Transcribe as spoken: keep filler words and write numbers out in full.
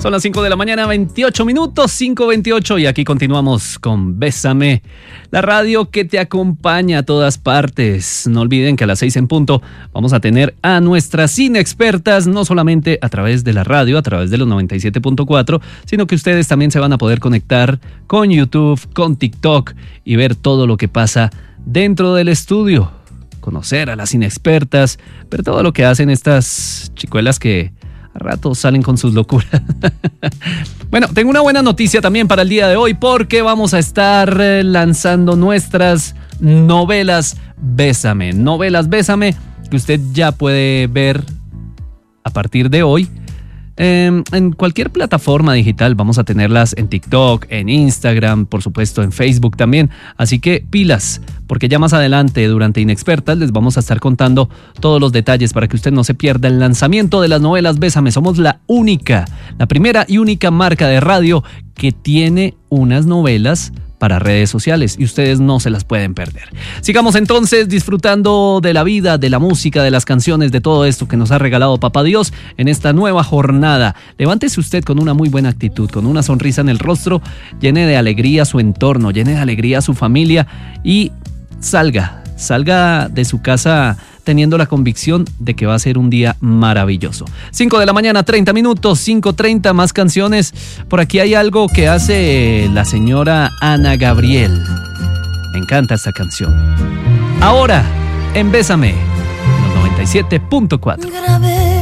Son las cinco de la mañana, veintiocho minutos, cinco veintiocho, y aquí continuamos con Bésame, la radio que te acompaña a todas partes. No olviden que a las seis en punto vamos a tener a nuestras inexpertas, no solamente a través de la radio, a través de los noventa y siete punto cuatro, sino que ustedes también se van a poder conectar con YouTube, con TikTok y ver todo lo que pasa dentro del estudio. Conocer a las inexpertas, ver todo lo que hacen estas chicuelas que a ratos salen con sus locuras. Bueno, tengo una buena noticia también para el día de hoy, porque vamos a estar lanzando nuestras novelas Bésame. Novelas Bésame que usted ya puede ver a partir de hoy eh, en cualquier plataforma digital. Vamos a tenerlas en TikTok, en Instagram, por supuesto en Facebook también. Así que pilas, porque ya más adelante, durante Inexpertas, les vamos a estar contando todos los detalles para que usted no se pierda el lanzamiento de las novelas Bésame. Somos la única, la primera y única marca de radio que tiene unas novelas para redes sociales y ustedes no se las pueden perder. Sigamos entonces disfrutando de la vida, de la música, de las canciones, de todo esto que nos ha regalado Papá Dios en esta nueva jornada. Levántese usted con una muy buena actitud, con una sonrisa en el rostro, llene de alegría su entorno, llene de alegría a su familia y salga, salga de su casa teniendo la convicción de que va a ser un día maravilloso. cinco de la mañana, treinta minutos, cinco treinta, más canciones. Por aquí hay algo que hace la señora Ana Gabriel. Me encanta esta canción. Ahora, en Bésame, los noventa y siete punto cuatro.